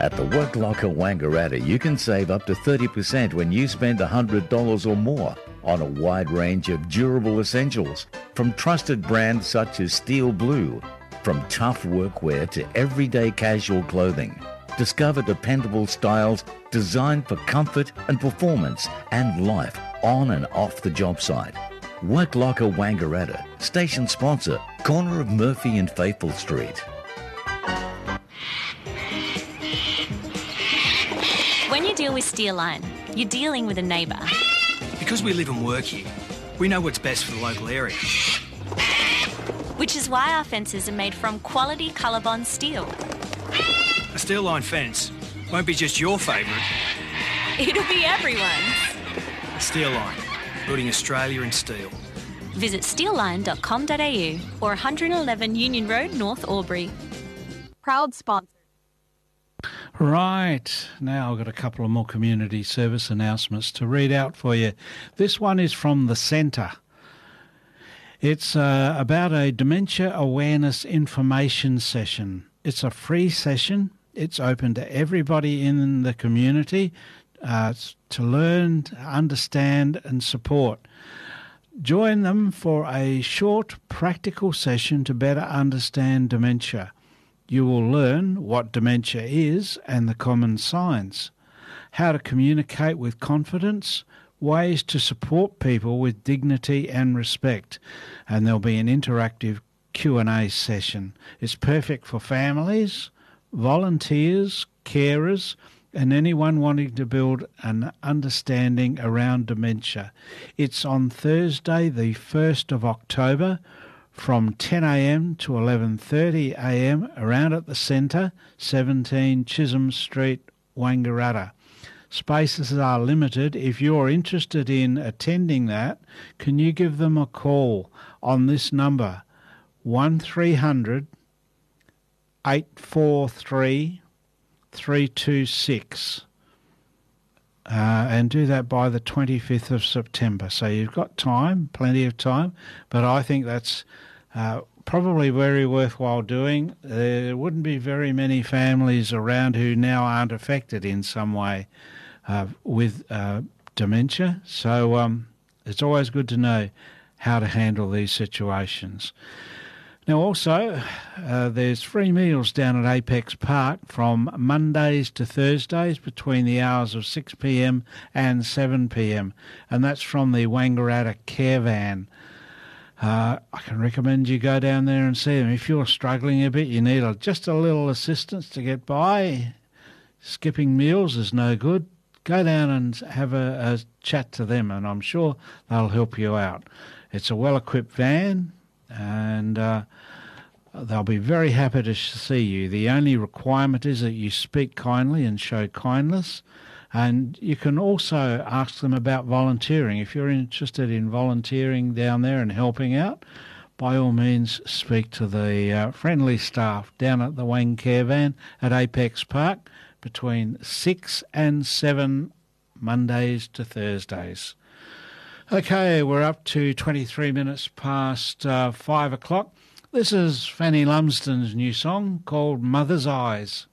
At the Work Locker Wangaratta, you can save up to 30% when you spend $100 or more on a wide range of durable essentials, from trusted brands such as Steel Blue. From tough workwear to everyday casual clothing, discover dependable styles designed for comfort and performance and life on and off the job site. Work Locker Wangaratta, station sponsor, corner of Murphy and Faithful Street. When you deal with Steelline, you're dealing with a neighbour. Because we live and work here, we know what's best for the local area. Which is why our fences are made from quality Colorbond steel. A Steelline fence won't be just your favourite. It'll be everyone's. Steelline, building Australia in steel. Visit steelline.com.au or 111 Union Road, North Albury. Proud sponsor. Right, now I've got a couple of more community service announcements to read out for you. This one is from the Centre. It's about a dementia awareness information session. It's a free session. It's open to everybody in the community to learn, understand and support. Join them for a short practical session to better understand dementia. You will learn what dementia is and the common signs, how to communicate with confidence, ways to support people with dignity and respect, and there'll be an interactive Q&A session. It's perfect for families, volunteers, carers, and anyone wanting to build an understanding around dementia. It's on Thursday, the 1st of October, from 10 a.m. to 11:30 a.m. around at the Centre, 17 Chisholm Street, Wangaratta. Spaces are limited. If you're interested in attending that, can you give them a call on this number, 1300 843 326, and do that by the 25th of September. So you've got time, plenty of time, but I think that's probably very worthwhile doing. There wouldn't be very many families around who now aren't affected in some way with dementia, so it's always good to know how to handle these situations. Now also, there's free meals down at Apex Park from Mondays to Thursdays between the hours of 6 p.m. and 7 p.m, and that's from the Wangaratta Care Van. I can recommend you go down there and see them. If you're struggling a bit, you need just a little assistance to get by, skipping meals is no good. Go down and have a chat to them, and I'm sure they'll help you out. It's a well-equipped van, and they'll be very happy to see you. The only requirement is that you speak kindly and show kindness, and you can also ask them about volunteering. If you're interested in volunteering down there and helping out, by all means speak to the friendly staff down at the Wang Caravan at Apex Park between 6 and 7 Mondays to Thursdays. Okay, we're up to 23 minutes past 5 o'clock. This is Fanny Lumsden's new song called Mother's Eyes.